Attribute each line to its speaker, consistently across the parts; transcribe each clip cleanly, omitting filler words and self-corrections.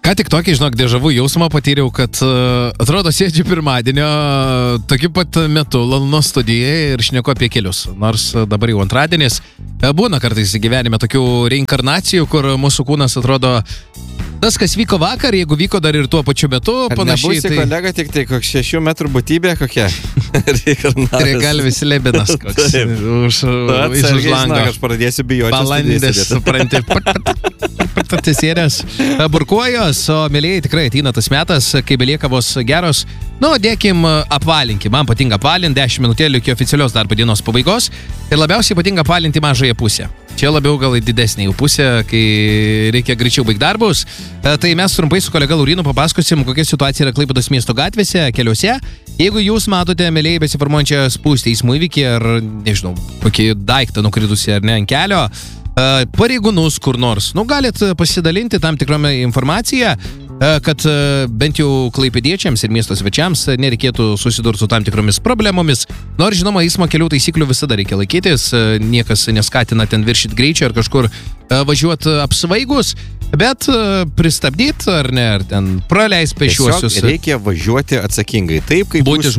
Speaker 1: Ką tik tokį, žinok, dėžavų jausmą patyriau, kad atrodo sėdžiu pirmadienio tokiu pat metu Lalno studijoje ir šneku apie kelius. Nors dabar jau antradienis. Būna kartais gyvenime tokių reinkarnacijų, kur mūsų kūnas atrodo tas, kas vyko vakar, jeigu vyko dar ir tuo pačiu metu, panašiai.
Speaker 2: Nebūsi kolega tik tai koks 6 metrų būtybė kokia?
Speaker 1: Regalvis lebinas koks. Iš už lango.
Speaker 2: Aš pradėsiu bijoti.
Speaker 1: Balandės, supranti. Atsisėdęs burkuojos, o mėlėjai tikrai ateina tas metas, kai belieka vos geros. Nu, dėkim, apvalinkim. Man patinka apvalinti 10 minutėlių iki oficialios darbo dienos pabaigos. Ir labiausiai patinka apvalinti mažąją pusę. Čia labiau gal į didesnį pusę, kai reikia greičiau baigti darbus. Tai mes trumpai su kolega Laurinu papasakosim, kokia situacija yra Klaipėdos miesto gatvėse, keliuose. Jeigu jūs matote mėlėjai besiformuojančią spūstį eismo įvykį ar, nežinau, kokį daiktą nukritusi ar ne ant kelio, pareigūnus kur nors, galit pasidalinti tam tikrą informaciją, kad bent jau klaipėdiečiams ir miesto svečiams nereikėtų susidurti su tam tikromis problemomis. Nors, žinoma, eismo kelių taisyklių visada reikia laikytis, niekas neskatina ten viršyti greičio ar kažkur važiuoti apsvaigus, bet pristabdyti ar ne, ar ten praleis pešiuosius.
Speaker 2: Tiesiog reikia važiuoti atsakingai, taip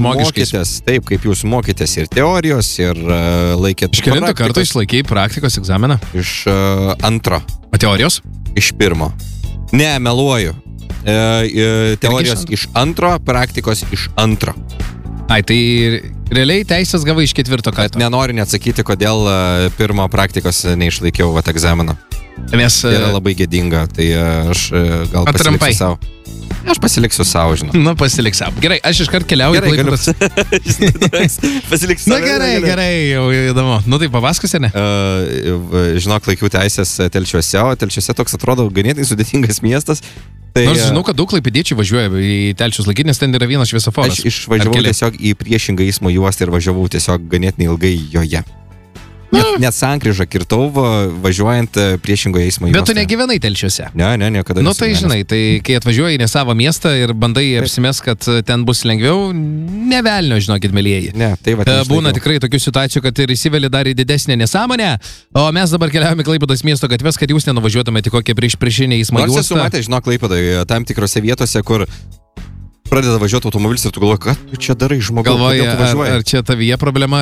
Speaker 2: kaip jūs mokytės ir teorijos, ir laikėt
Speaker 1: praktikos. Iš kelinto karto išlaikėjai praktikos egzaminą?
Speaker 2: Iš antro.
Speaker 1: O teorijos?
Speaker 2: Iš pirmo. Ne, meluoju. Teorijos iš antro, praktikos iš antro.
Speaker 1: Ai, tai realiai teisės gavai iš ketvirto karto.
Speaker 2: Nenoriu neatsakyti, kodėl pirmo praktikos neišlaikiau egzamino.
Speaker 1: Nes
Speaker 2: yra labai gėdinga, tai aš gal pasiliksiu savo. Aš pasiliksiu savo, žinau.
Speaker 1: Nu, pasilik savo. Gerai, aš iškart keliauju.
Speaker 2: Gerai, pasiliksiu savo.
Speaker 1: Gerai, jau įdomu. Nu, tai papasakosi, ne?
Speaker 2: Žinok, laikiau teisės Telšiuose, o Telšiuose toks atrodo ganėtinai sudėtingas miestas. Tai,
Speaker 1: nors žinau, kad daug klaipėdiečių važiuoja į Telšius laikyti, nes ten yra vienas šviesoforas.
Speaker 2: Aš išvažiavau tiesiog į priešingą eismo juostą ir važiavau tiesiog ganėtinai ilgai joje. Net sankryžą kirtau važiuojant priešingoje eismo juostoje.
Speaker 1: Bet tu negyvenai Telšiuose?
Speaker 2: Ne, niekada.
Speaker 1: Nu tai žinai, tai kai atvažiuoji į ne savo miestą ir bandai apsimes, kad ten bus lengviau, nevelnio, žinokit, mėlėjai.
Speaker 2: Ne, tai va.
Speaker 1: Būna tikrai tokių situacijų, kad ir įsiveli dar į didesnę nesąmonę, o mes dabar keliaujame Klaipėdos miesto gatves, kad jūs nenuvažiuotumėte kokią priešinę eismo juostą.
Speaker 2: Nors esu matęs, žinok, Klaipėdoje tam tikrose vietose, kur pradeda važiuoti automobilis ir tu galvoji, ką tu čia darai, žmogus,
Speaker 1: galvoji, ar čia tavyje problema,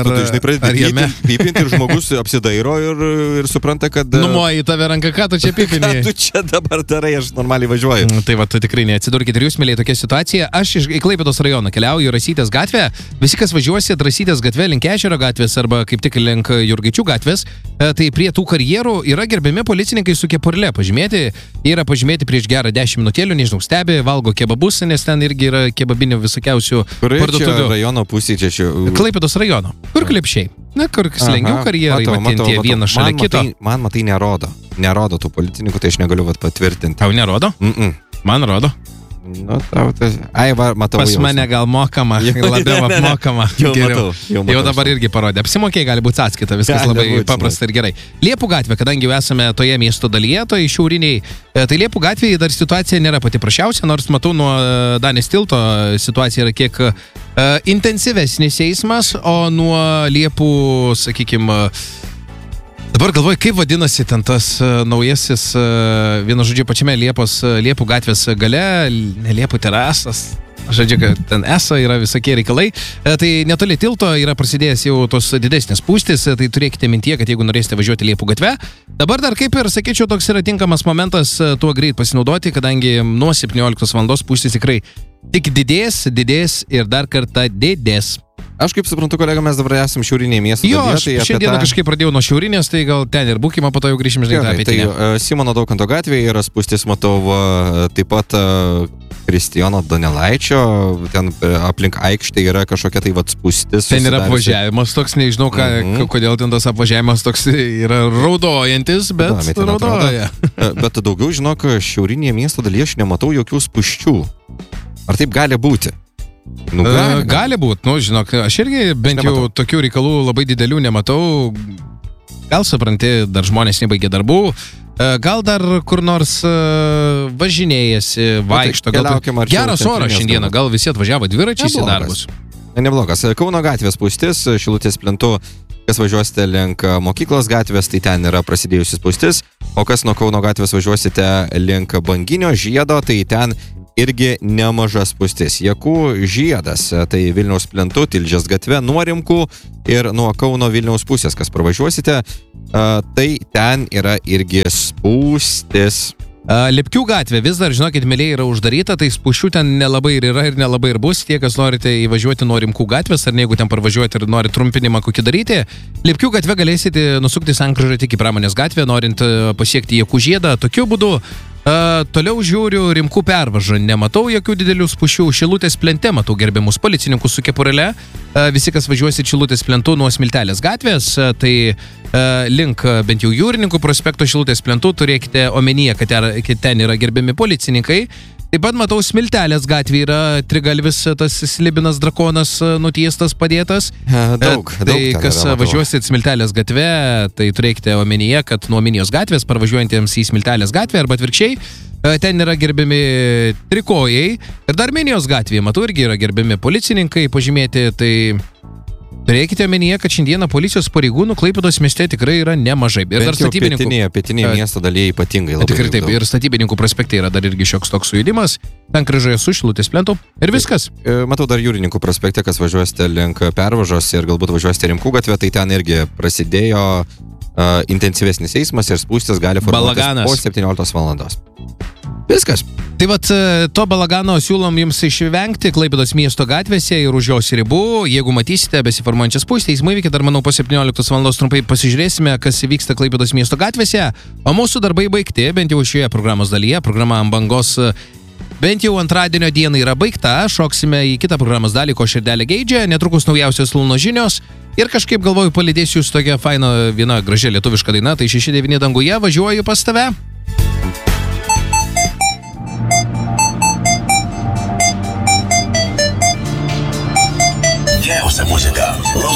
Speaker 2: ar jame? Pipinti ir žmogus apsidairo ir supranta, kad...
Speaker 1: Numuoji į tave ranką, ką tu čia pipini?
Speaker 2: Ką tu čia dabar darai, aš normaliai važiuoju.
Speaker 1: Tai va, tu tikrai neatsidurkite ir jūs, mėlėjai, tokia situacija. Aš į Klaipėdos rajoną keliauju Rasytės gatvę. Visi, kas važiuosit Rasytės gatvę link Ežero gatvės arba kaip tik link Jurgaičių gatvės, tai prie tų karjerų yra gerbiami policininkai su kepurle pažymėti. Yra pažymėti prieš gerą 10 minutėlių, nežinau, stebi, valgo kebabus, nes ten irgi yra kebabinių visokiausių parduotuvių.
Speaker 2: Kur rajono pusėje čia?
Speaker 1: Klaipėdos rajono. Kur klipšiai? Na, kur slengiau karjerai, matintie vieną šalia kito.
Speaker 2: Man matai nerodo. Nerodo tų policininkų, tai aš negaliu patvirtinti.
Speaker 1: Tau nerodo? Man rodo.
Speaker 2: Nu, tau tas... Ai, matau.
Speaker 1: Pas mane gal mokama, labiau apmokama. Jau dabar irgi parodė. Apsimokėjai gali būti sąskaita, viskas labai paprasta ir gerai. Liepų gatvė, kadangi jau esame toje miesto dalyje, toje šiauriniai, tai Liepų gatvėje dar situacija nėra pati prašiausia, nors matau nuo Danės tilto situacija yra kiek intensyvesnis eismas, o nuo Liepų, sakykime, dabar galvoju, kaip vadinasi ten tas naujasis, vienu žodžiu, pačiame Liepų gatvės gale, ne Liepų terasas, žodžiu, kad ten yra visokie reikalai. Tai netoli tilto yra prasidėjęs jau tos didesnės spūstis, tai turėkite mintyje, kad jeigu norėsite važiuoti Liepų gatve, dabar dar kaip ir, sakyčiau, toks yra tinkamas momentas tuo greit pasinaudoti, kadangi nuo 17 valandos spūstis tikrai tik didės ir dar kartą didės.
Speaker 2: Aš kaip suprantu, kolega, mes dabar esam šiaurinėje miesto dalyje.
Speaker 1: Jo, aš šiandieną kažkaip pradėjau nuo šiaurinės, tai gal ten ir būkime, po to jau grįšim žinai apie tai.
Speaker 2: Simono Daukanto gatvėje yra spūstis, matau, taip pat Kristijono Donelaičio, ten aplink aikštę yra kažkokia tai spūstis.
Speaker 1: Ten yra apvažiavimas toks, nežinau, kodėl ten tas apvažiavimas toks yra raudojantis, bet raudoja.
Speaker 2: Bet daugiau, žinok, šiaurinėje miesto dalyje aš nematau jokių spūsčių. Ar taip gali būti?
Speaker 1: Gali būti, žinok, aš irgi bent jau tokių reikalų labai didelių nematau. Gal supranti, dar žmonės nebaigė darbų, gal dar kur nors važinėjasi, vaikšto. Geras oras šiandieną, gal visi atvažiavo dviračiais į darbus.
Speaker 2: Neblogas. Kauno gatvės spūstis, Šilutės plentu kas važiuosite link Mokyklos gatvės, tai ten yra prasidėjusi spūstis, o kas nuo Kauno gatvės važiuosite link Banginio žiedo, tai ten irgi nemaža spūstis. Jakų žiedas, tai Vilniaus plentu, Tilžės gatve, nuo Rimkų ir nuo Kauno Vilniaus pusės, kas pravažiuosite, tai ten yra irgi spūstis.
Speaker 1: Lipkių gatvė vis dar, žinokit, mėlyje yra uždaryta, tai spūsčių ten nelabai ir yra ir nelabai ir bus. Tie, kas norite įvažiuoti nuo Rimkų gatvės, ar jeigu ten parvažiuoti ir nori trumpinimą kokį daryti, Lipkių gatvė galėsite nusukti sankryžą tik į Pramonės gatvę, norint pasiekti Jakų žiedą. Tokiu būdu toliau žiūriu Rimkų pervažą, nematau jokių didelių spūsčių. Šilutės plente matau gerbiamus policininkus su kepurėle. Visi, kas važiuosit Šilutės plentu nuo Smiltelės gatvės, tai link bent jau Jūrininkų prospekto Šilutės plentu turėkite omenyje, kad ten yra gerbiami policininkai. Taip pat matau Smiltelės gatvė yra trigalvis tas slibinas drakonas nutiestas padėtas.
Speaker 2: Daug.
Speaker 1: Tai kas važiuosit Smiltelės gatve, tai turėkite omenyje, kad nuo Minijos gatvės parvažiuojantiems į Smiltelės gatvę arba atvirkščiai, ten yra gerbiami trikojai. Ir dar Minijos gatvėje, matau, irgi yra gerbiami policininkai pažymėti, tai turėkite omenyje, kad šiandieną policijos pareigūnų Klaipėdos mieste tikrai yra nemažai. Ir dar statybininkų
Speaker 2: pietinėje miesto dalyje ypatingai labai.
Speaker 1: Tikrai taip, ir statybininkų prospekte yra dar irgi šioks toks sujudimas. Ten kryžoje su Šilutės plentu ir viskas.
Speaker 2: Matau dar Jūrininkų prospekte, kas važiuosite link pervažos ir galbūt važiuosite Rimkų gatvę, tai ten irgi prasidėjo intensyvesnis eismas ir spūstis gali formuotis po 17 valandos. Viskas.
Speaker 1: Tai vat, to balagano siūlom jums išvengti Klaipėdos miesto gatvėse ir už jos ribų. Jeigu matysite besiformuojančias spūstį, eismo įvykį, dar manau po 17 valandos trumpai pasižiūrėsime, kas vyksta Klaipėdos miesto gatvėse. O mūsų darbai baigti, bent jau šioje programos dalyje. Programa Ant bangos bent jau antradienio dieną yra baigta. Šoksime į kitą programos dalį, ko širdelė geidžia. Netrukus naujausios Luno žinios. Ir kažkaip galvoju, palydėsiu jūs tokia faina viena gražia lietuviška daina. Tai 6-9 danguje važiuoju pas tave.
Speaker 3: Geriausia muzika.